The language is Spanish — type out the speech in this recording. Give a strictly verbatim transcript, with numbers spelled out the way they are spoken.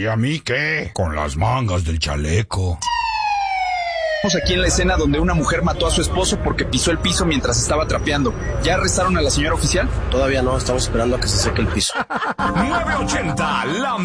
¿Y a mí qué? Con las mangas del chaleco. Estamos aquí en la escena donde una mujer mató a su esposo porque pisó el piso mientras estaba trapeando. ¿Ya arrestaron a la señora oficial? Todavía no, estamos esperando a que se seque el piso. nueve ochenta, la